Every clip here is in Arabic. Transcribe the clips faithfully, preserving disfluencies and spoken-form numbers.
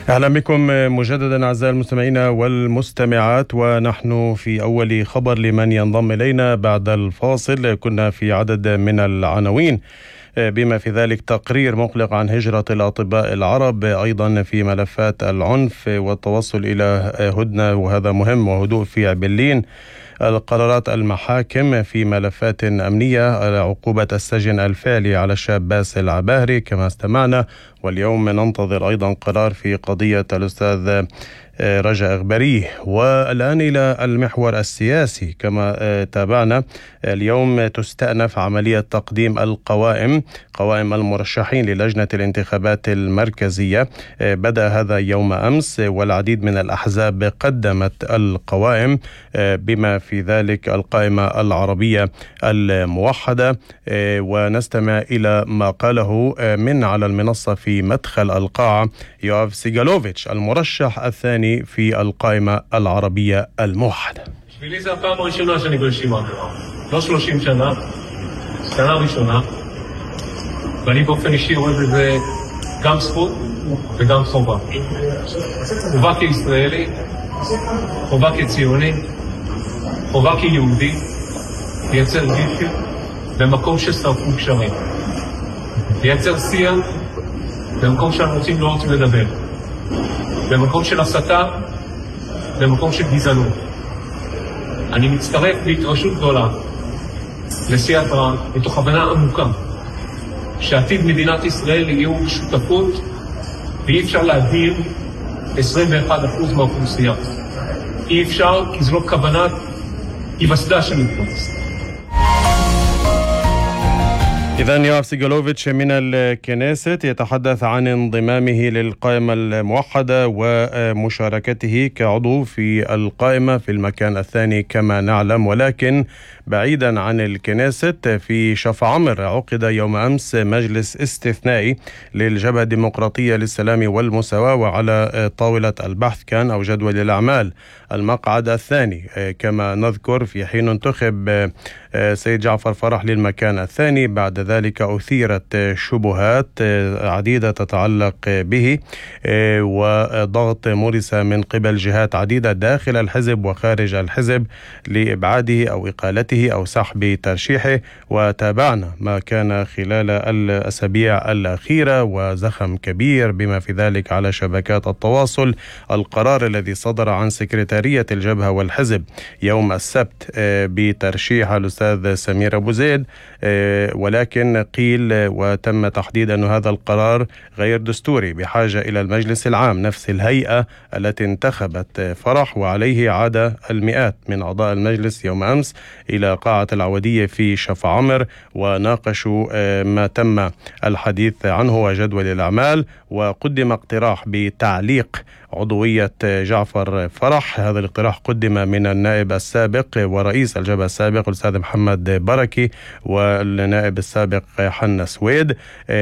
أهلا بكم مجددا أعزائي المستمعين والمستمعات، ونحن في أول خبر لمن ينضم إلينا بعد الفاصل. كنا في عدد من العناوين بما في ذلك تقرير مقلق عن هجرة الأطباء العرب، أيضا في ملفات العنف والتوصل إلى هدنة وهذا مهم وهدوء في برلين، القرارات المحاكم في ملفات أمنية، عقوبة السجن الفعلي على الشاب باسل عباهري كما استمعنا، واليوم ننتظر أيضا قرار في قضية الأستاذ رجاء إغباريه. والآن إلى المحور السياسي. كما تابعنا اليوم تستأنف عملية تقديم القوائم قوائم المرشحين للجنة الانتخابات المركزية. بدأ هذا يوم أمس، والعديد من الأحزاب قدمت القوائم بما في ذلك القائمة العربية الموحدة، ونستمع إلى ما قاله من على المنصة في مدخل القاعة يوآف سيغالوفيتش المرشح الثاني في القائمة العربية الموحدة. בשבילי זה הפעם הראשונה שאני ברשימה, לא שלושים שנה, שנה ראשונה, ואני באופן אישי רואה בזה גם זכות וגם חובה. חובה כישראלי, חובה כציוני, חובה כיהודי, לייצר דיפיות במקום ששרפו קשרים, לייצר שיח במקום שאנחנו רוצים לא רוצים לדבר, במקום של הסתה, במקום של גזענות. אני מצטרף בהתרשות גדולה לסיעת רע"מ, מתוך הבנה עמוקה שעתיד מדינת ישראל יהיו שותפות, ואי אפשר להדיר עשרים ואחד אחוז מהאוכלוסייה. אי אפשר, כי זו לא כוונת היווסדה של מדינת. إذن يوآف سيغالوفيتش من الكنيست يتحدث عن انضمامه للقائمة الموحدة ومشاركته كعضو في القائمة في المكان الثاني كما نعلم. ولكن بعيدا عن الكنيست، في شفعمر عقد يوم أمس مجلس استثنائي للجبهة الديمقراطية للسلام والمساواة، وعلى طاولة البحث كان أو جدول الأعمال المقعد الثاني. كما نذكر في حين انتخب سيد جعفر فرح للمكان الثاني، بعد ذلك أثيرت شبهات عديدة تتعلق به وضغط مورس من قبل جهات عديدة داخل الحزب وخارج الحزب لإبعاده أو إقالته أو سحب ترشيحه. وتابعنا ما كان خلال الأسابيع الأخيرة وزخم كبير بما في ذلك على شبكات التواصل. القرار الذي صدر عن سكرتارية الجبهة والحزب يوم السبت بترشيح الأستاذ سمير أبو زيد، ولكن قيل وتم تحديد أن هذا القرار غير دستوري، بحاجة إلى المجلس العام نفس الهيئة التي انتخبت فرح، وعليه عاد المئات من أعضاء المجلس يوم أمس إلى قاعة العودية في شفعمر وناقشوا ما تم الحديث عنه وجدول الأعمال، وقدم اقتراح بتعليق عضوية جعفر فرح. هذا الاقتراح قدم من النائب السابق ورئيس الجبهة السابق الأستاذ محمد بركي والنائب السابق حنا سويد،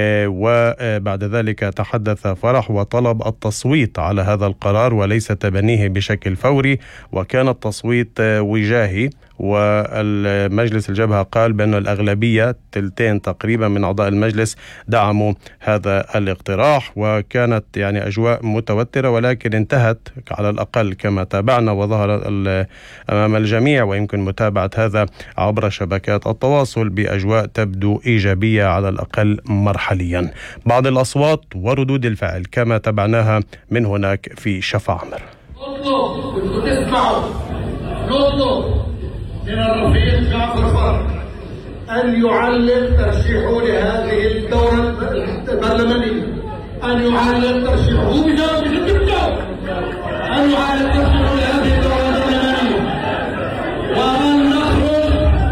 وبعد ذلك تحدث فرح وطلب التصويت على هذا القرار وليس تبنيه بشكل فوري، وكان التصويت وجاهي. والمجلس الجبهة قال بأن الأغلبية تلتين تقريبا من أعضاء المجلس دعموا هذا الاقتراح، وكانت يعني أجواء متوترة، ولكن انتهت على الأقل كما تابعنا وظهر أمام الجميع، ويمكن متابعة هذا عبر شبكات التواصل بأجواء تبدو إيجابية على الأقل مرحليا. بعض الأصوات وردود الفعل كما تابعناها من هناك في شفعمر. من الرفيق جعفر فرح أن يعلق ترشيحه لهذه الدورة البرلمانية، أن يعلق ترشيحه بجواب بجواب أن يعلق ترشيحه لهذه الدورة البرلمانية، وأن نخرج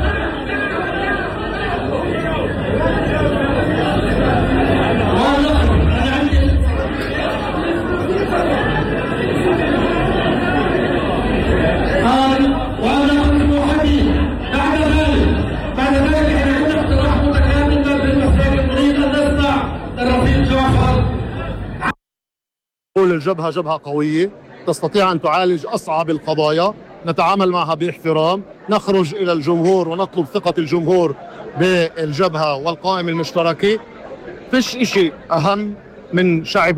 وأن نخرج أنا عندي الجبهة جبهة قوية تستطيع أن تعالج أصعب القضايا، نتعامل معها باحترام، نخرج إلى الجمهور ونطلب ثقة الجمهور بالجبهة والقائمة المشتركة. فيش إشي أهم من شعب